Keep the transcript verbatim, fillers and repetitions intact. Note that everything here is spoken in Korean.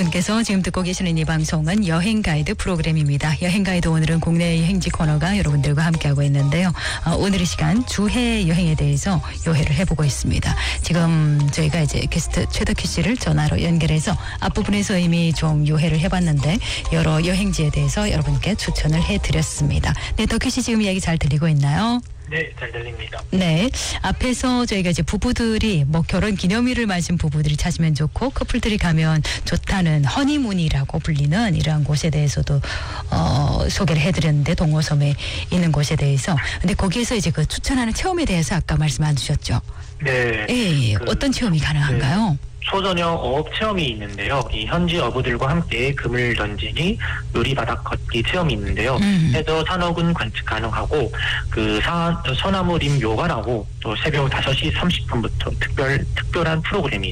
여러분께서 지금 듣고 계시는 이 방송은 여행 가이드 프로그램입니다. 여행 가이드 오늘은 국내 여행지 코너가 여러분들과 함께하고 있는데요. 어, 오늘 이 시간 주해 여행에 대해서 요해를 해보고 있습니다. 지금 저희가 이제 게스트 최덕희 씨를 전화로 연결해서 앞부분에서 이미 좀 요해를 해봤는데 여러 여행지에 대해서 여러분께 추천을 해드렸습니다. 네, 덕희 씨 지금 이야기 잘 들리고 있나요? 네, 잘 들립니다. 네, 앞에서 저희가 이제 부부들이 뭐 결혼 기념일을 맞은 부부들이 찾으면 좋고 커플들이 가면 좋다는 허니문이라고 불리는 이러한 곳에 대해서도 어, 소개를 해드렸는데 동호섬에 있는 곳에 대해서. 근데 거기에서 이제 그 추천하는 체험에 대해서 아까 말씀 안 주셨죠? 네. 예, 그, 어떤 체험이 가능한가요? 네. 소저녁 어업 체험이 있는데요. 이 현지 어부들과 함께 그물 던지기, 요리바닥 걷기 체험이 있는데요. 음. 해저 산호군 관측 가능하고 그 사, 서나무 림 요가라고 또 새벽 다섯 시 삼십 분부터 특별 특별한 프로그램이